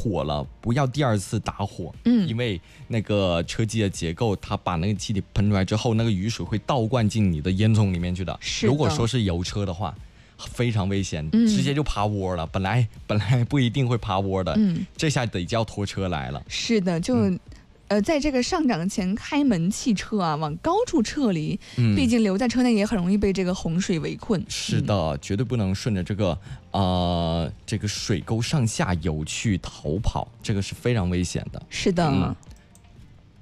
火了，不要第二次打火，因为那个车机的结构，它把那个气体喷出来之后，那个雨水会倒灌进你的烟囱里面去的。如果说是油车的话，非常危险，直接就趴窝了。本来不一定会趴窝的，这下得叫拖车来了。 是的，就。在这个上涨前开门汽车啊，往高处撤离，毕竟留在车内也很容易被这个洪水围困。 是的，绝对不能顺着这个水沟上下游去逃跑，这个是非常危险的。 是的。